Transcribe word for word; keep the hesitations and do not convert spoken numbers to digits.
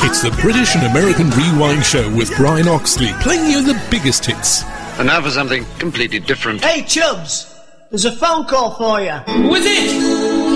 It's the British and American Rewind Show with Brian Oxley, playing you the biggest hits. And now for something completely different. Hey, Chubbs, there's a phone call for you. Who is it?